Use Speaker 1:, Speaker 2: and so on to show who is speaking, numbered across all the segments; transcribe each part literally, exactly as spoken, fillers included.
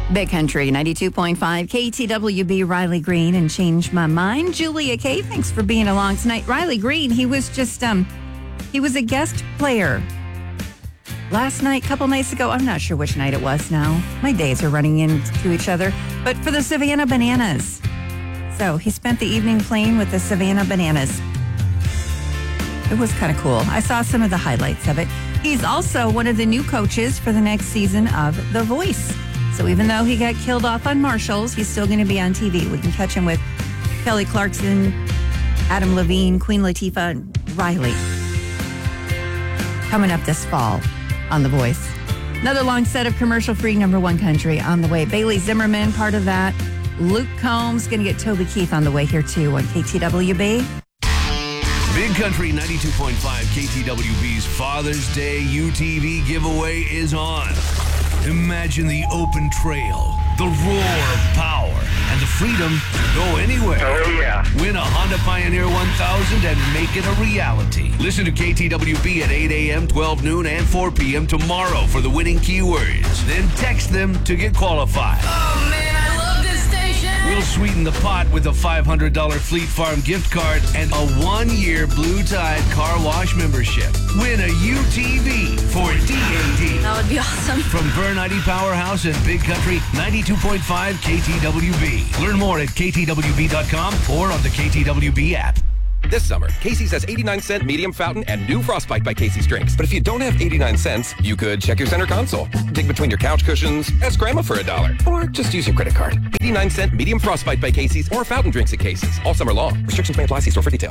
Speaker 1: Big Country, ninety-two point five, K T W B, Riley Green, and Change My Mind. Julia K, thanks for being along tonight. Riley Green, he was just, um, he was a guest player last night, couple nights ago. I'm not sure which night it was now. My days are running into each other. But for the Savannah Bananas. So he spent the evening playing with the Savannah Bananas. It was kind of cool. I saw some of the highlights of it. He's also one of the new coaches for the next season of The Voice. So even though he got killed off on Marshalls, he's still going to be on T V. We can catch him with Kelly Clarkson, Adam Levine, Queen Latifah, and Riley. Coming up this fall on The Voice. Another long set of commercial-free number one country on the way. Bailey Zimmerman, part of that. Luke Combs, going to get Toby Keith on the way here too on K T W B.
Speaker 2: Big Country ninety-two point five K T W B's Father's Day U T V giveaway is on. Imagine the open trail, the roar of power, and the freedom to go anywhere.
Speaker 3: Oh, yeah.
Speaker 2: Win a Honda Pioneer one thousand and make it a reality. Listen to K T W B at eight a.m., twelve noon, and four p.m. tomorrow for the winning keywords. Then text them to get qualified.
Speaker 4: Oh, man, I love this station.
Speaker 2: We'll sweeten the pot with a five hundred dollars Fleet Farm gift card and a one-year Blue Tide car wash membership. Win a U T V for D A D.
Speaker 4: That would be awesome.
Speaker 2: From Vern I D Powerhouse and Big Country, ninety-two point five K T W B. Learn more at K T W B dot com or on the K T W B app.
Speaker 5: This summer, Casey's has eighty-nine cent medium fountain and new Frostbite by Casey's drinks. But if you don't have eighty-nine cents, you could check your center console, dig between your couch cushions, ask Grandma for a dollar, or just use your credit card. eighty-nine cent medium Frostbite by Casey's or fountain drinks at Casey's. All summer long. Restrictions may apply. See store for detail.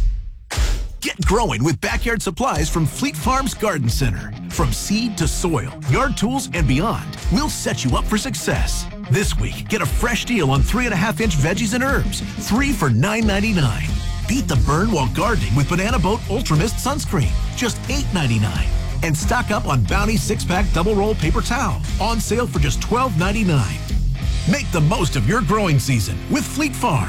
Speaker 6: Get growing with backyard supplies from Fleet Farms Garden Center. From seed to soil, yard tools, and beyond, we'll set you up for success. This week, get a fresh deal on three and a half inch veggies and herbs, three for nine ninety-nine. Beat the burn while gardening with Banana Boat Ultra Mist sunscreen, just eight ninety-nine. And stock up on Bounty six-pack double roll paper towel, on sale for just twelve ninety-nine. Make the most of your growing season with Fleet Farm.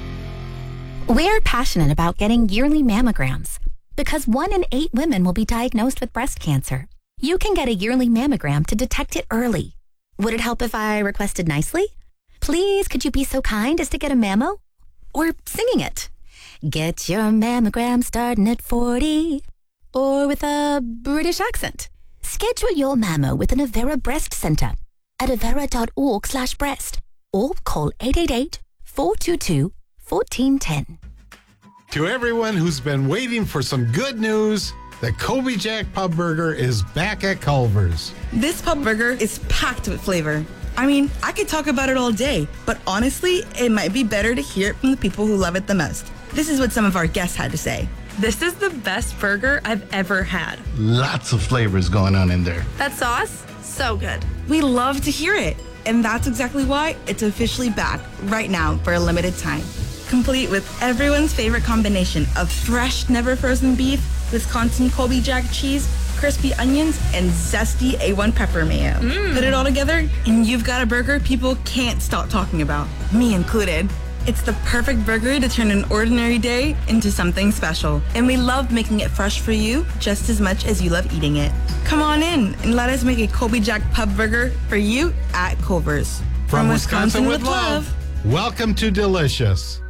Speaker 7: We're passionate about getting yearly mammograms because one in eight women will be diagnosed with breast cancer. You can get a yearly mammogram to detect it early. Would it help if I requested nicely? Please, could you be so kind as to get a mammo? Or singing it. Get your mammogram starting at forty. Or with a British accent. Schedule your mammo with an Avera Breast Center at avera.org slash breast. Or call eight eight eight, four two two, one four one zero.
Speaker 8: To everyone who's been waiting for some good news, the Kobe Jack Pub Burger is back at Culver's.
Speaker 9: This pub burger is packed with flavor. I mean, I could talk about it all day, but honestly, it might be better to hear it from the people who love it the most. This is what some of our guests had to say.
Speaker 10: This is the best burger I've ever had.
Speaker 11: Lots of flavors going on in there.
Speaker 10: That sauce, so good.
Speaker 9: We love to hear it, and that's exactly why it's officially back right now for a limited time. Complete with everyone's favorite combination of fresh, never frozen beef, Wisconsin Kobe Jack cheese, crispy onions, and zesty A one pepper mayo. Mm. Put it all together, and you've got a burger people can't stop talking about, me included. It's the perfect burger to turn an ordinary day into something special. And we love making it fresh for you just as much as you love eating it. Come on in and let us make a Kobe Jack Pub Burger for you at Culver's.
Speaker 8: From, From Wisconsin, Wisconsin with love. love. Welcome to Delicious.